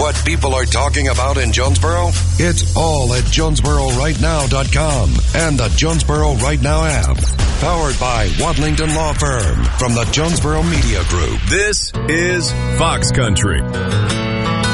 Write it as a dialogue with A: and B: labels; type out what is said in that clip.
A: what people are talking about in Jonesboro? It's all at JonesboroRightNow.com and the Jonesboro Right Now app. Powered by Wadlington Law Firm from the Jonesboro Media Group.
B: This is Fox Country.